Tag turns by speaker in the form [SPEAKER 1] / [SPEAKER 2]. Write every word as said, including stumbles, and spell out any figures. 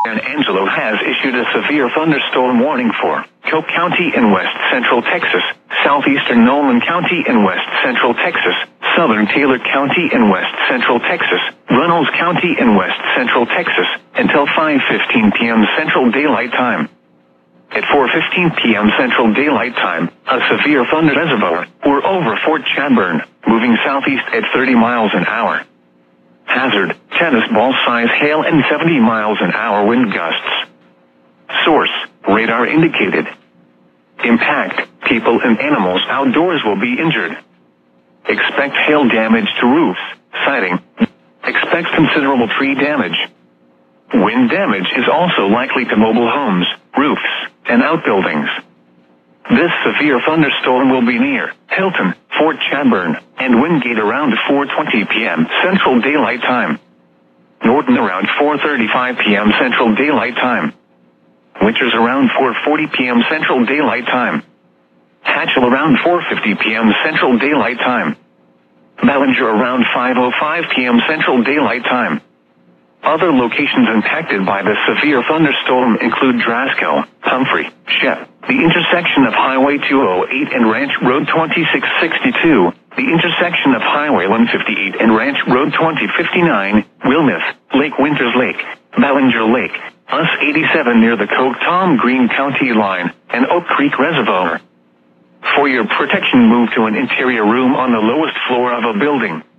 [SPEAKER 1] San Angelo has issued a severe thunderstorm warning for Coke County in west central Texas, southeastern Nolan County in west central Texas, southern Taylor County in west central Texas, Runnels County in west central Texas, until five fifteen p.m. Central Daylight Time. At four fifteen p.m. Central Daylight Time, a severe thunder reservoir, or over Fort Chadbourne, moving southeast at thirty miles an hour. Hazard, tennis ball size hail and seventy miles an hour wind gusts. Source, radar indicated. Impact, people and animals outdoors will be injured. Expect hail damage to roofs, siding. Expect considerable tree damage. Wind damage is also likely to mobile homes, roofs, and outbuildings. This severe thunderstorm will be near Hilton, Fort Chadbourne, and Wingate around four twenty p.m. Central Daylight Time. Norton around four thirty-five p.m. Central Daylight Time. Winters around four forty p.m. Central Daylight Time. Hatchell around four fifty p.m. Central Daylight Time. Ballinger around five oh five p.m. Central Daylight Time. Other locations impacted by the severe thunderstorm include Drasco, Humphrey, Shep, the intersection of Highway two oh eight and Ranch Road twenty-six sixty-two, the intersection of Highway one fifty-eight and Ranch Road twenty fifty-nine, Wilmeth, Lake Winters Lake, Ballinger Lake, U S eighty-seven near the Coke-Tom Green County line, and Oak Creek Reservoir. For your protection, move to an interior room on the lowest floor of a building.